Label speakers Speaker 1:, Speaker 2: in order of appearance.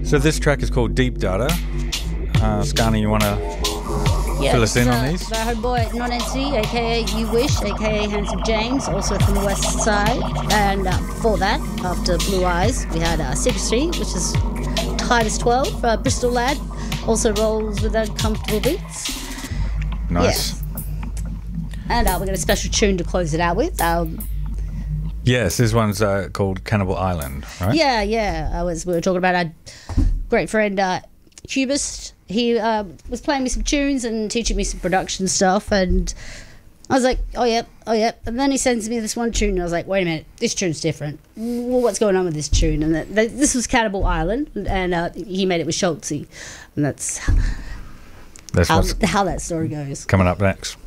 Speaker 1: So this track is called Deep Data. Scarni, you want to fill us in on these?
Speaker 2: Our homeboy Non-Entity, aka You Wish, aka Handsome James, also from the West Side. And before that, after Blue Eyes, we had City Street, which is Titus 12, Bristol lad, also rolls with Uncomfortable Beats.
Speaker 1: Nice.
Speaker 2: Yeah. And we got a special tune to close it out with.
Speaker 1: Yes, this one's called Cannibal Island, right?
Speaker 2: Yeah. We were talking about our great friend Cubist. He was playing me some tunes and teaching me some production stuff, and I was like, oh yep. And then he sends me this one tune, and I was like, wait a minute, this tune's different. Well, what's going on with this tune? And this was Cannibal Island, and he made it with Schultzy, and that's how that story goes.
Speaker 1: Coming up next.